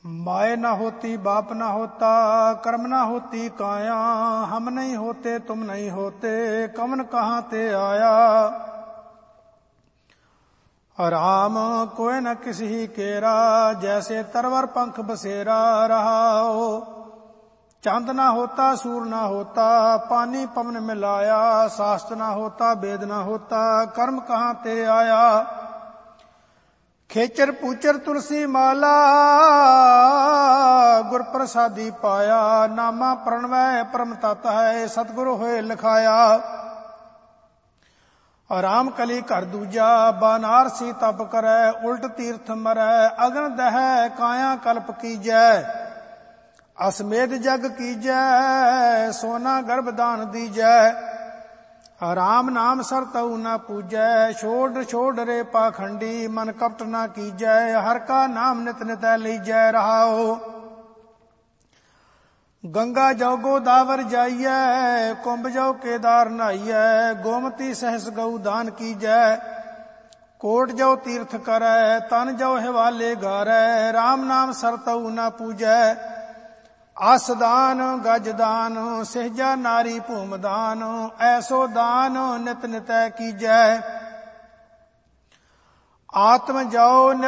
माए न होती बाप न होता, कर्म न होती काया, हम नहीं होते तुम नहीं होते, कवन कहाँ ते आया। राम कोय न किसी ही केरा, जैसे तरवर पंख बसेरा रहाओ। चांद ना होता सूर ना होता, पानी पवन मिलाया, शास्त्र ना होता वेद ना होता, कर्म कहाँ ते आया। खेचर पूचर तुलसी माला, गुर प्रसादी पाया, नामा प्रणवै परम तत है, सतगुरु होए लिखाया। राम कली कर दूजा, बानारसी तप करै, उल्ट तीर्थ मरै, अगन दह काया कल्प कीजै। असमेध जग कीजै, सोना गर्भ दान दीजै। राम नाम सर तऊ न पूजै, छोड़ छोड़ रे पाखंडी, मन कपट न कीजै, हर का नाम नित नित लीजै रहाओ। गंगा जाओ गोदावर जाइयै, कुंभ जाओ केदार नहाइयै, गोमती सहस गऊ दान कीजै। कोट जाओ तीर्थ करै, तन जाओ हिवाले गारै, राम नाम सर तऊ न पूजै। आसदान गजदान, सहजा नारी भूमदान, ऐसो दान नित नित कीजै। आत्म जाओ